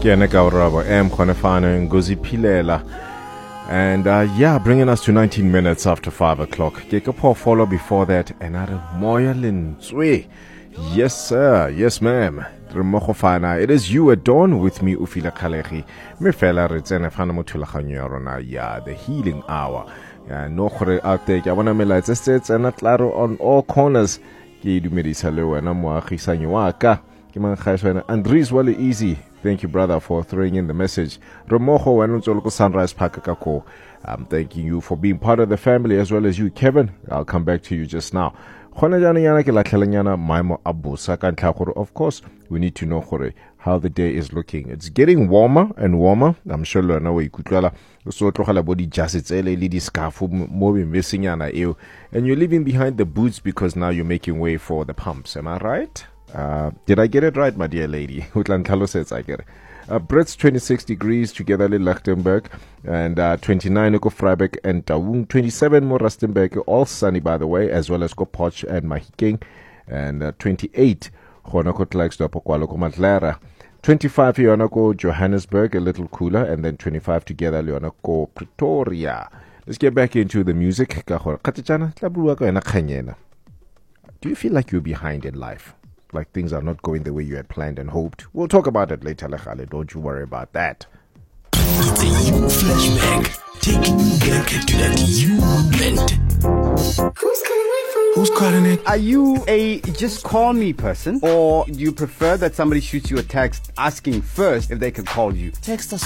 Kiana Gaurabo, M. Konefano, and Ngozi Pilela. And bringing us to 19 minutes after 5 o'clock. Kekapo follow before that, another Moya Linzwe. Yes, sir. Yes, ma'am. It is you at dawn with me, Ufila Kalehi. Mefela Ritzena Fanamutula Hanyarona, the healing hour. No Kore outtake. I want to mela it's and Atlaro on all corners. Kidu Medisalo and Amwa Hisanyuaka. Kiman Khashwana. Andres Wally Easy. Thank you, brother, for throwing in the message. Romoho and Unzoloko Sunrise Pakakako. I'm thanking you for being part of the family as well as you, Kevin. I'll come back to you just now. Of course, we need to know how the day is looking. It's getting warmer and warmer. I'm sure you know so body just it's missing and you're leaving behind the boots because now you're making way for the pumps. Am I right? Did I get it right, my dear lady? Utlan says I get it. Brett's 26 degrees together in Lichtenberg, and 29 Uko Freiberg and Taung, 27 more Rustenburg, all sunny by the way, as well as Kopoch and Mahikeng, and 28 Honoko Tlaxto Pokwaloko Matlera, 25 Yonako Johannesburg, a little cooler, and then 25 together Leonako Pretoria. Let's get back into the music. Do you feel like you're behind in life? Like things are not going the way you had planned and hoped? We'll talk about it later, Lechale. Don't you worry about that. It's a you flashback, taking you back to that you moment. Who's calling it? Are you a just call me person, or do you prefer that somebody shoots you a text asking first if they can call you? Text us